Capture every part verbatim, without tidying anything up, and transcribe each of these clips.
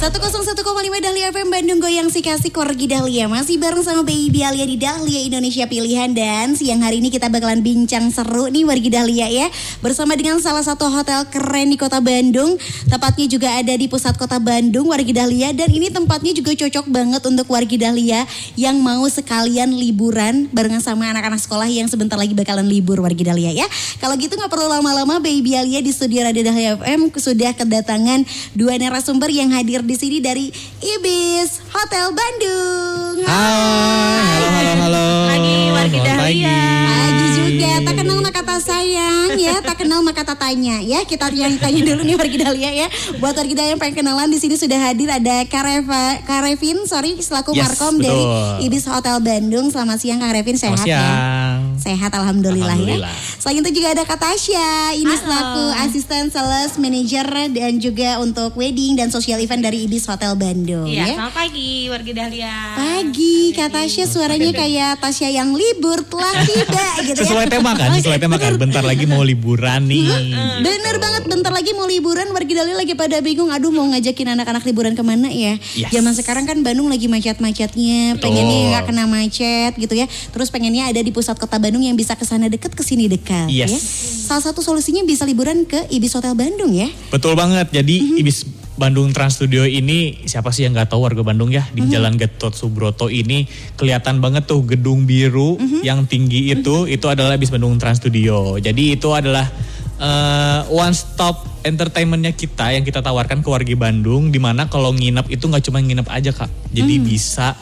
seratus satu koma lima Dahlia F M Bandung goyang si kasih Korgi Dahlia. Masih bareng sama Baby Alia di Dahlia Indonesia Pilihan. Dan siang hari ini kita bakalan bincang seru nih wargi Dahlia ya. Bersama dengan salah satu hotel keren di kota Bandung. Tepatnya juga ada di pusat kota Bandung wargi Dahlia. Dan ini tempatnya juga cocok banget untuk wargi Dahlia yang mau sekalian liburan barengan sama anak-anak sekolah yang sebentar lagi bakalan libur wargi Dahlia ya. Kalau gitu gak perlu lama-lama, Baby Alia di studio Radio Dahlia F M sudah kedatangan dua narasumber yang hadir di sini dari Ibis Hotel Bandung. Hai, halo halo halo. Pagi wargi Dahlia. Pagi juga, tak kenal maka kata sayang ya, tak kenal maka kata tanya ya. Kita yang tanya dulu nih wargi Dahlia ya. Buat wargi Dahlia yang pengen kenalan, di sini sudah hadir ada Kareva, Karevin, sorry selaku yes, Markom betul. dari Ibis Hotel Bandung. Selamat siang Kang Revin, sehat ya? Sehat alhamdulillah, alhamdulillah ya. Selain itu juga ada Kak Tasya, ini halo. Selaku asisten sales manager dan juga untuk wedding dan social event dari Ibis Hotel Bandung. Iya, ya. Selamat pagi wargi Dahlia. Pagi, Kak Tasya suaranya kayak Tasya yang libur telah tiba gitu ya. Sesuai tema kan, sesuai tema kan. Bentar lagi mau liburan nih. Bener gitu. Banget, bentar lagi mau liburan. Wargi Dahlia lagi pada bingung, aduh mau ngajakin anak-anak liburan kemana ya. Yes. Zaman sekarang kan Bandung lagi macet-macetnya, pengennya gak kena macet gitu ya. Terus pengennya ada di pusat kota Bandung yang bisa kesana deket, kesini dekat yes. ya. Salah satu solusinya bisa liburan ke Ibis Hotel Bandung ya. Betul banget, jadi mm-hmm. Ibis Bandung Trans Studio ini siapa sih yang gak tahu warga Bandung ya. Di mm-hmm. Jalan Gatot Subroto ini kelihatan banget tuh gedung biru mm-hmm. yang tinggi itu, mm-hmm. itu adalah Ibis Bandung Trans Studio. Jadi itu adalah uh, one stop entertainmentnya kita yang kita tawarkan ke warga Bandung. Dimana kalau nginep itu gak cuma nginep aja Kak. Jadi mm. bisa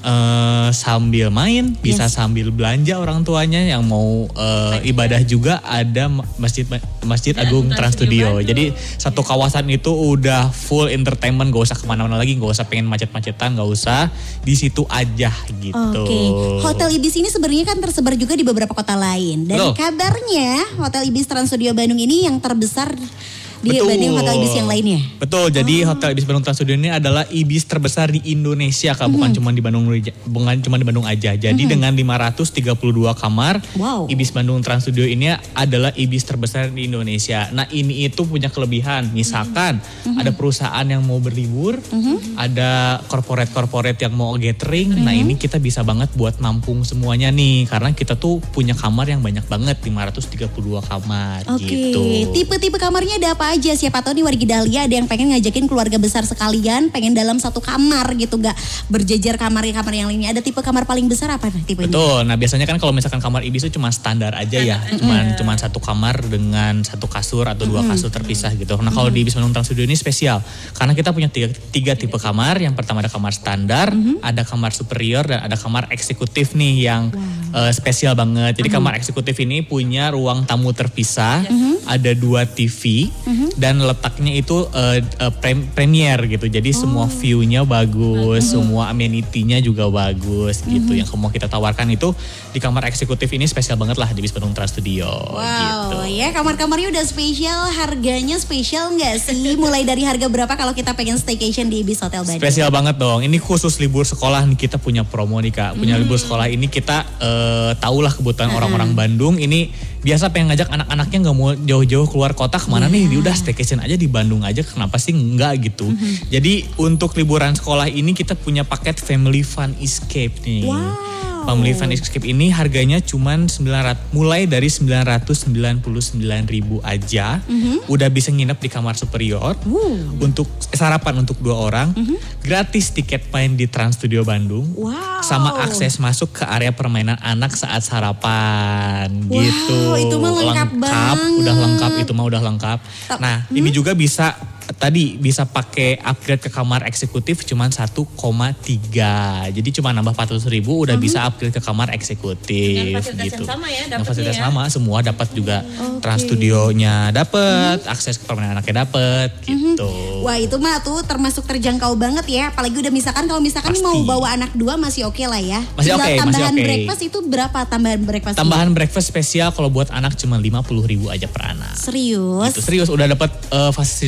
Uh, sambil main, bisa yes. sambil belanja orang tuanya yang mau uh, ibadah juga ada Masjid Masjid ya, Agung Trans Studio. Jadi satu kawasan itu udah full entertainment, gak usah kemana-mana lagi, gak usah pengen macet-macetan, gak usah, di situ aja gitu. Oke, okay. Hotel Ibis ini sebenarnya kan tersebar juga di beberapa kota lain. Dan Loh. kabarnya Hotel Ibis Trans Studio Bandung ini yang terbesar dibanding hotel Ibis yang lainnya. Betul, jadi oh. Hotel Ibis Bandung Trans Studio ini adalah Ibis terbesar di Indonesia Kak, mm-hmm. bukan cuma di Bandung bukan cuma di Bandung aja. Jadi mm-hmm. dengan lima ratus tiga puluh dua kamar, wow. Ibis Bandung Trans Studio ini adalah Ibis terbesar di Indonesia. Nah, ini itu punya kelebihan. Misalkan mm-hmm. ada perusahaan yang mau berlibur, mm-hmm. ada corporate-corporate yang mau gathering. Mm-hmm. Nah, ini kita bisa banget buat nampung semuanya nih, karena kita tuh punya kamar yang banyak banget, lima ratus tiga puluh dua kamar okay. gitu. Tipe-tipe kamarnya ada apa aja? Siapa tahu nih wargi Dahlia ada yang pengen ngajakin keluarga besar sekalian, pengen dalam satu kamar gitu, gak berjejer kamar-kamar yang lainnya. Ada tipe kamar paling besar apa tipe ini? Betul, nah biasanya kan kalau misalkan kamar Ibis itu cuma standar aja ya, cuman cuman satu kamar dengan satu kasur atau dua kasur terpisah gitu. Nah kalau di Ibis Bandung Trans Studio ini spesial, karena kita punya tiga, tiga tipe kamar. Yang pertama ada kamar standar, mm-hmm. ada kamar superior, dan ada kamar eksekutif nih yang wow. uh, spesial banget. Jadi mm-hmm. kamar eksekutif ini punya ruang tamu terpisah, mm-hmm. ada dua T V, mm-hmm. dan letaknya itu uh, uh, pre- premier gitu. Jadi oh. semua view-nya bagus, mm-hmm. semua amenity-nya juga bagus mm-hmm. gitu. Yang mau kita tawarkan itu di kamar eksekutif ini spesial banget lah di Ibis Bandung Trans Studio. Wow, gitu. Ya kamar-kamarnya udah spesial, harganya spesial nggak sih? Mulai dari harga berapa kalau kita pengen staycation di Ibis Hotel Bandung? Spesial banget dong. Ini khusus libur sekolah nih, kita punya promo nih Kak. Punya mm-hmm. libur sekolah ini kita uh, tahulah kebutuhan mm-hmm. orang-orang Bandung. Ini biasa pengen ngajak anak-anaknya gak mau jauh-jauh keluar kota kemana yeah. nih, udah staycation aja di Bandung aja, kenapa sih enggak gitu. Mm-hmm. Jadi untuk liburan sekolah ini kita punya paket Family Fun Escape nih. Wow. Family Fun Escape ini harganya cuman sembilan ratus, mulai dari sembilan ratus sembilan puluh sembilan ribu aja. Mm-hmm. Udah bisa nginep di kamar superior. Uh. Untuk sarapan untuk dua orang. Mm-hmm. Gratis tiket main di Trans Studio Bandung. Wow. Sama akses masuk ke area permainan anak saat sarapan. Wow, gitu. Itu mah lengkap, lengkap banget. Udah lengkap, itu mah udah lengkap. Nah, hmm? ini juga bisa tadi bisa pakai upgrade ke kamar eksekutif cuman satu koma tiga. Jadi cuma nambah empat ratus ribu udah uh-huh. bisa upgrade ke kamar eksekutif. Dengan fasilitas gitu. Yang sama ya, dengan fasilitas ya? sama, semua dapat juga. Okay. Trans Studionya dapat, uh-huh. akses ke permainan anaknya dapat uh-huh. gitu. Wah, itu mah tuh termasuk terjangkau banget ya. Apalagi udah misalkan kalau misalkan Pasti. mau bawa anak dua masih oke okay lah ya. Masih oke, okay, tambahan masih okay. breakfast itu berapa tambahan breakfast? Tambahan ini? breakfast spesial kalau buat anak cuma lima puluh ribu aja per anak. Serius? Gitu, serius udah dapat uh, fasilitas breakfast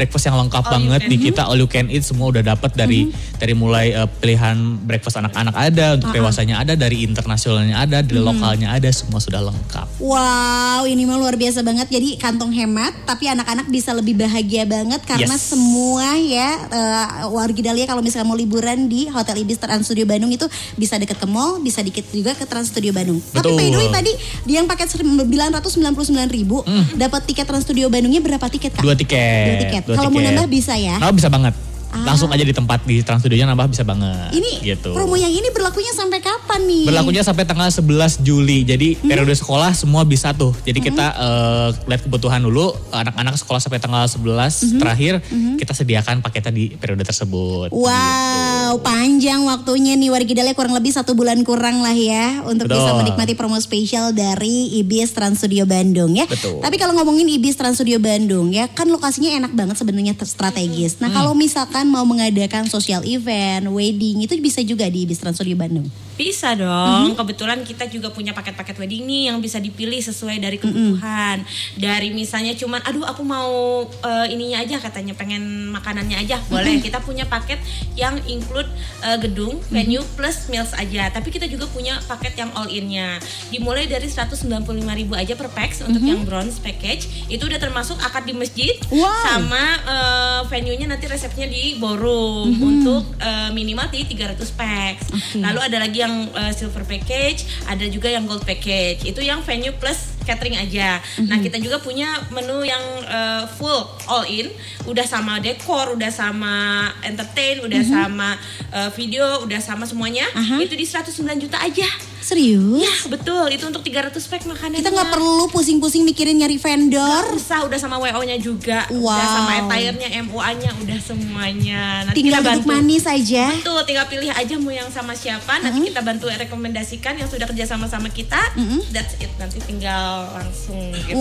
breakfast yang lengkap All banget you di kita, all you can eat semua udah dapat dari mm-hmm. dari mulai uh, pilihan breakfast anak-anak ada, untuk uh-huh. dewasanya ada, dari internasionalnya ada, dari mm-hmm. lokalnya ada, semua sudah lengkap. Wow, ini mah luar biasa banget. Jadi kantong hemat, tapi anak-anak bisa lebih bahagia banget karena yes. semua ya uh, wargi Dahlia kalau misalnya mau liburan di Hotel Ibis Trans Studio Bandung itu bisa deket ke mall, bisa dikit juga ke Trans Studio Bandung. Betul. Tapi by the way tadi di yang paket sembilan ratus sembilan puluh sembilan ribu mm. dapat tiket Trans Studio Bandungnya berapa tiket Kak? Dua tiket. Dua tiket. Kalau mau nambah bisa ya? Oh bisa banget. Ah. Langsung aja di tempat di Trans Studionya nambah bisa banget. Ini gitu. Promo yang ini berlakunya sampai kapan nih? Berlakunya sampai tanggal sebelas Juli. Jadi hmm. periode sekolah semua bisa tuh. Jadi hmm. kita uh, lihat kebutuhan dulu. Anak-anak sekolah sampai tanggal sebelas hmm. terakhir hmm. kita sediakan paketnya di periode tersebut. Wow, gitu. Panjang waktunya nih wargi Dahlia, kurang lebih satu bulan kurang lah ya untuk Betul. Bisa menikmati promo spesial dari Ibis Trans Studio Bandung ya. Betul. Tapi kalau ngomongin Ibis Trans Studio Bandung ya, kan lokasinya enak banget sebenarnya, strategis. Nah hmm. kalau misalkan mau mengadakan social event, wedding, itu bisa juga di Ibis Trans Studio Bandung? Bisa dong, mm-hmm. kebetulan kita juga punya paket-paket wedding nih yang bisa dipilih sesuai dari kebutuhan. Mm-hmm. Dari misalnya cuman, aduh aku mau uh, ininya aja katanya, pengen makanannya aja, boleh. Mm-hmm. Kita punya paket yang include uh, gedung, venue, mm-hmm. plus meals aja. Tapi kita juga punya paket yang all in-nya. Dimulai dari seratus sembilan puluh lima ribu aja per pax untuk mm-hmm. yang bronze package. Itu udah termasuk akad di masjid, wow. sama uh, venue-nya nanti resepnya di ballroom mm-hmm. untuk uh, minimal di tiga ratus pax. Okay. Lalu ada lagi yang uh, silver package, ada juga yang gold package. Itu yang venue plus catering aja. Mm-hmm. Nah, kita juga punya menu yang uh, full all in, udah sama dekor, udah sama entertain, udah mm-hmm. sama uh, video, udah sama semuanya. Uh-huh. Itu di seratus sembilan juta aja. Serius? Ya, betul. Itu untuk tiga ratus pack makanan. Kita nggak perlu pusing-pusing mikirin nyari vendor. Gak usah, udah sama W O-nya juga, wow. udah sama attire-nya, M U A-nya, udah semuanya. Nanti tinggal duduk manis aja. Betul, tinggal pilih aja mau yang sama siapa. Nanti uh-huh. kita bantu rekomendasikan yang sudah kerja sama-sama kita. Uh-huh. That's it. Nanti tinggal langsung gitu.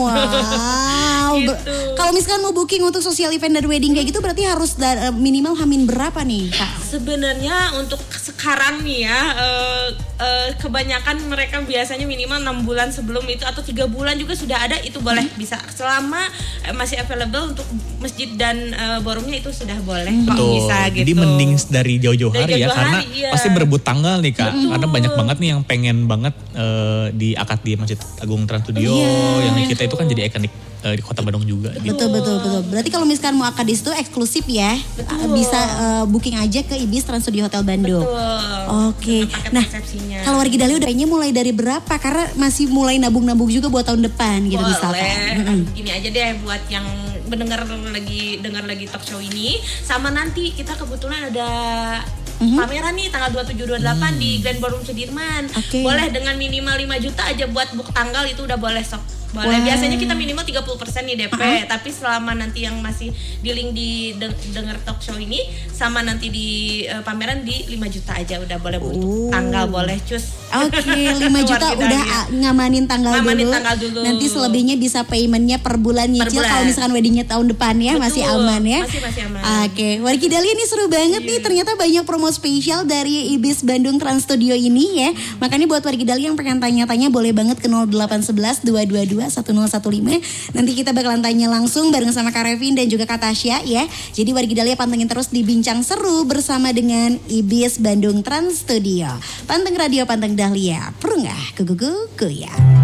Wow. Gitu. Kalau misalkan mau booking untuk social event dan wedding kayak gitu, berarti harus da- minimal hamin berapa nih Kak? Sebenarnya untuk sekarang nih ya, uh, uh, kebanyakan mereka biasanya minimal enam bulan sebelum itu atau tiga bulan juga sudah ada, itu boleh hmm. bisa selama uh, masih available untuk masjid dan uh, ballroomnya itu sudah boleh kok Betul. Bisa gitu. Jadi mending dari jauh-jauh hari dari ya, jauh karena hari, iya. pasti berebut tanggal nih Kak. Betul. Karena banyak banget nih yang pengen banget uh, di akad di Masjid Agung Trans Studio, yeah, yang kita itu kan jadi ikonik uh, di Kota Bandung juga. Betul, gitu. betul, betul. Berarti kalau misalkan mau akad di situ eksklusif ya, betul. Bisa uh, booking aja ke Ibis Trans Studio Hotel Bandung. Betul. Oke. Nah, kalau wargi Dahlia udah kayaknya mulai dari berapa? Karena masih mulai nabung-nabung juga buat tahun depan gitu Boleh. misalkan. Mm-hmm. Gini aja deh buat yang mendengar lagi dengar lagi talk show ini, sama nanti kita kebetulan ada mm-hmm. pameran nih tanggal dua puluh tujuh dua puluh delapan hmm. di Grand Ballroom Sudirman. Okay. Boleh dengan minimal lima juta aja buat book tanggal itu udah boleh sok. Boleh, wow. Biasanya kita minimal tiga puluh persen nih D P, uh-huh. tapi selama nanti yang masih di link di de- denger talk show ini sama nanti di uh, pameran di lima juta aja udah boleh untuk uh. tanggal, boleh cus. Oke, okay, lima juta udah ya. ngamanin tanggal ngamanin dulu. Tanggal dulu. Nanti selebihnya bisa paymentnya per bulan nyicil kalau misalkan weddingnya tahun depan ya. Betul. Masih aman ya. Masih masih aman. Oke, okay. Wargi Dahlia ini seru banget yeah. nih. Ternyata banyak promo spesial dari Ibis Bandung Trans Studio ini ya. Makanya buat Wargi Dahlia yang pengen tanya-tanya boleh banget ke nol delapan satu satu dua dua dua satu nol satu lima. Nanti kita bakalan tanya langsung bareng sama Kak Revin dan juga Kak Tasya ya. Jadi wargi Dahlia pantengin terus di Bincang Seru bersama dengan Ibis Bandung Trans Studio. Panteng Radio, panteng Dahlia. Perunggah kuku-kuku ya.